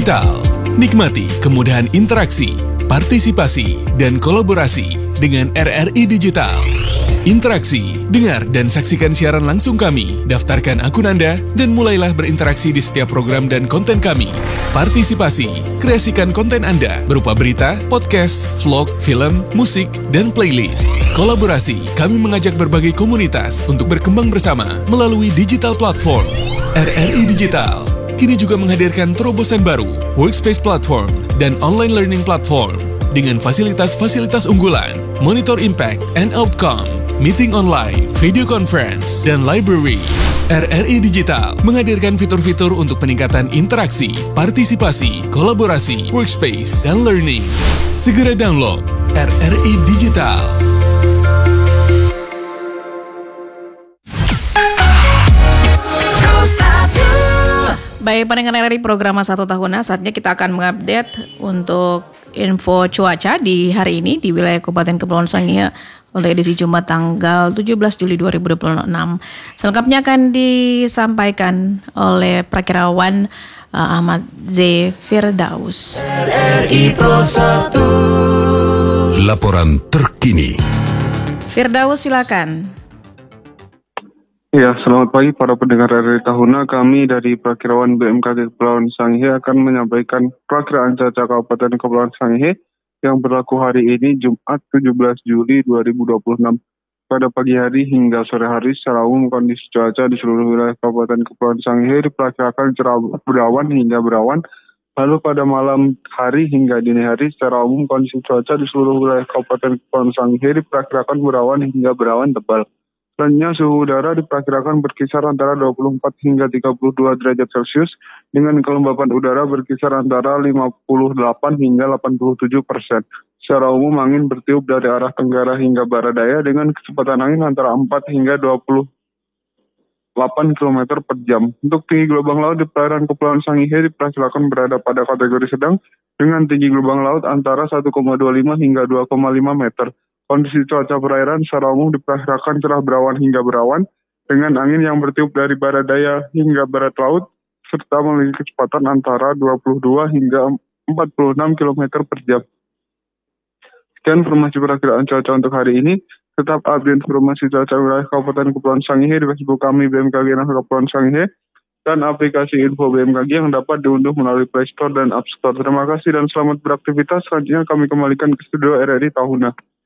Digital. Nikmati kemudahan interaksi, partisipasi, dan kolaborasi dengan RRI Digital. Interaksi, dengar dan saksikan siaran langsung kami, daftarkan akun Anda, dan mulailah berinteraksi di setiap program dan konten kami. Partisipasi, kreasikan konten Anda berupa berita, podcast, vlog, film, musik, dan playlist. Kolaborasi, kami mengajak berbagai komunitas untuk berkembang bersama melalui digital platform. RRI Digital kini juga menghadirkan terobosan baru, workspace platform, dan online learning platform dengan fasilitas-fasilitas unggulan, monitor impact and outcome, meeting online, video conference, dan library. RRI Digital menghadirkan fitur-fitur untuk peningkatan interaksi, partisipasi, kolaborasi, workspace, dan learning. Segera download RRI Digital. Baik pendengar RRI program 1 tahunan, saatnya kita akan mengupdate untuk info cuaca di hari ini di wilayah Kabupaten Kepulauan Sangihe untuk edisi Jumat tanggal 17 Juli 2026. Selengkapnya akan disampaikan oleh Prakirawan Ahmad Z. Firdaus. RRI Pro 1. Laporan terkini. Firdaus, silakan. Ya, selamat pagi para pendengar RRI Tahuna. Kami dari Prakirawan BMKG Kepulauan Sangihe akan menyampaikan perakiraan cuaca Kabupaten Kepulauan Sangihe yang berlaku hari ini Jumat 17 Juli 2026. Pada pagi hari hingga sore hari secara umum kondisi cuaca di seluruh wilayah Kabupaten Kepulauan Sangihe diperkirakan cerah berawan hingga berawan. Lalu pada malam hari hingga dini hari secara umum kondisi cuaca di seluruh wilayah Kabupaten Kepulauan Sangihe diperkirakan berawan hingga berawan tebal. Selanjutnya suhu udara diperkirakan berkisar antara 24 hingga 32 derajat Celcius dengan kelembapan udara berkisar antara 58 hingga 87%. Secara umum angin bertiup dari arah tenggara hingga barat daya dengan kecepatan angin antara 4 hingga 28 km per jam. Untuk tinggi gelombang laut di perairan Kepulauan Sangihe diperkirakan berada pada kategori sedang dengan tinggi gelombang laut antara 1,25 hingga 2,5 meter. Kondisi cuaca perairan secara umum diperkirakan cerah berawan hingga berawan dengan angin yang bertiup dari barat daya hingga barat laut serta memiliki kecepatan antara 22 hingga 46 km per jam. Sekian informasi perakiraan cuaca untuk hari ini. Tetap update informasi cuaca wilayah Kabupaten Kepulauan Sangihe di Facebook kami BMKG Nasional Kepulauan Sangihe dan aplikasi info BMKG yang dapat diunduh melalui Play Store dan App Store. Terima kasih dan selamat beraktivitas. Selanjutnya kami kembalikan ke studio RRI Tahuna.